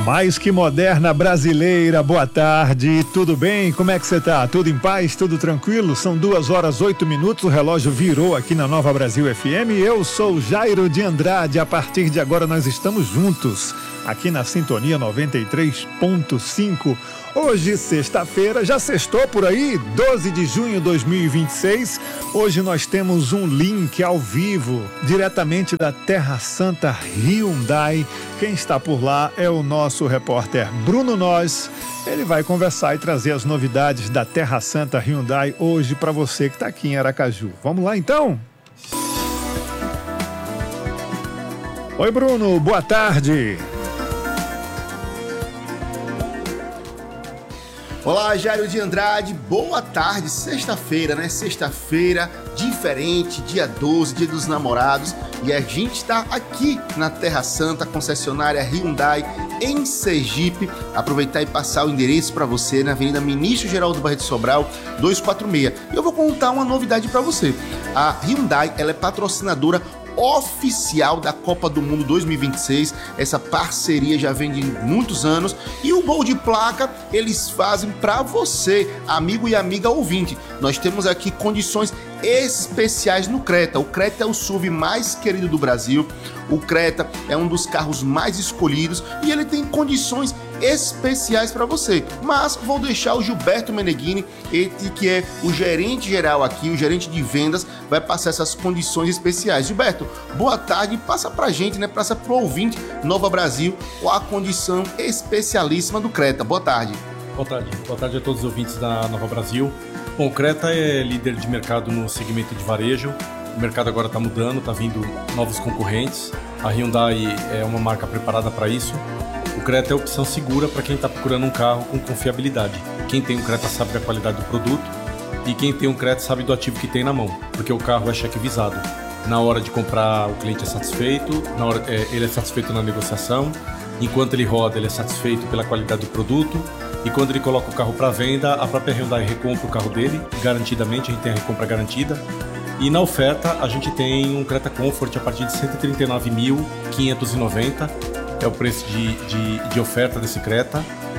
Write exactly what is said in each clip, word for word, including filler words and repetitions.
Mais que moderna brasileira, boa tarde, tudo bem? Como é que você tá? Tudo em paz? Tudo tranquilo? São duas horas, oito minutos, o relógio virou aqui na Nova Brasil F M. Eu sou Jairo de Andrade, a partir de agora nós estamos juntos, aqui na Sintonia noventa e três ponto cinco. Hoje, sexta-feira, já sextou por aí, doze de junho de dois mil e vinte e seis. Hoje nós temos um link ao vivo, diretamente da Terra Santa Hyundai. Quem está por lá é o nosso repórter Bruno Nós. Ele vai conversar e trazer as novidades da Terra Santa Hyundai hoje para você que está aqui em Aracaju. Vamos lá então? Oi Bruno, boa tarde. Olá, Jairo de Andrade, boa tarde, sexta-feira, né? Sexta-feira, diferente, dia doze, dia dos namorados, e a gente está aqui na Terra Santa, concessionária Hyundai, em Sergipe. Aproveitar e passar o endereço para você na Avenida Ministro Geraldo Barreto Sobral, duzentos e quarenta e seis. E eu vou contar uma novidade para você. A Hyundai, ela é patrocinadora oficial da Copa do Mundo dois mil e vinte e seis. Essa parceria já vem de muitos anos e o gol de placa eles fazem para você, amigo e amiga ouvinte. Nós temos aqui condições especiais no Creta. O Creta é o S U V mais querido do Brasil. O Creta é um dos carros mais escolhidos e ele tem condições especiais para você. Mas vou deixar o Gilberto Meneghini, ele que é o gerente geral aqui, o gerente de vendas, vai passar essas condições especiais. Gilberto, boa tarde, passa pra gente, né, passa pro ouvinte Nova Brasil, qual a condição especialíssima do Creta. Boa tarde. Boa tarde, boa tarde a todos os ouvintes da Nova Brasil. Bom, o Creta é líder de mercado no segmento de varejo. O mercado agora está mudando, está vindo novos concorrentes. A Hyundai é uma marca preparada para isso. O Creta é a opção segura para quem está procurando um carro com confiabilidade. Quem tem um Creta sabe da qualidade do produto e quem tem um Creta sabe do ativo que tem na mão, porque o carro é cheque visado. Na hora de comprar, o cliente é satisfeito, na hora, é, ele é satisfeito na negociação, enquanto ele roda, ele é satisfeito pela qualidade do produto. E quando ele coloca o carro para venda, a própria Hyundai recompra o carro dele, garantidamente, a gente tem a recompra garantida. E na oferta, a gente tem um Creta Comfort a partir de cento e trinta e nove mil quinhentos e noventa reais, é o preço de, de, de oferta desse Creta.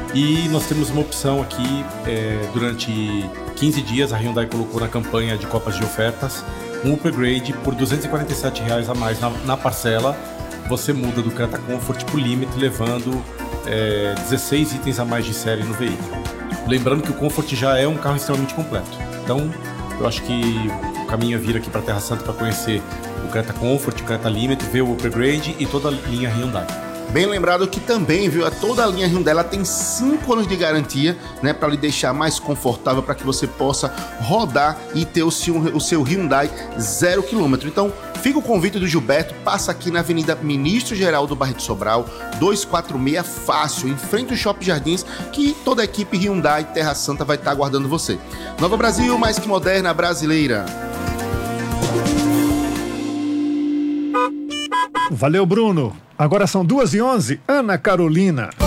E nós temos uma opção aqui, é, durante quinze dias, a Hyundai colocou na campanha de copas de ofertas, um upgrade por duzentos e quarenta e sete reais a mais na, na parcela. Você muda do Creta Comfort para o Limite, levando É, dezesseis itens a mais de série no veículo. Lembrando que o Comfort já é um carro extremamente completo. Então, eu acho que o caminho é vir aqui para Terra Santa para conhecer o Creta Comfort, o Creta Limit, ver o upgrade e toda a linha Hyundai. Bem lembrado que também, viu, toda a linha Hyundai ela tem cinco anos de garantia, né, para lhe deixar mais confortável, para que você possa rodar e ter o seu, o seu Hyundai zero quilômetro. Então, fica o convite do Gilberto, passa aqui na Avenida Ministro Geraldo Barreto Sobral, duzentos e quarenta e seis, fácil, em frente ao Shopping Jardins, que toda a equipe Hyundai Terra Santa vai estar aguardando você. Nova Brasil, mais que moderna brasileira. Valeu, Bruno. Agora são duas e onze. Ana Carolina.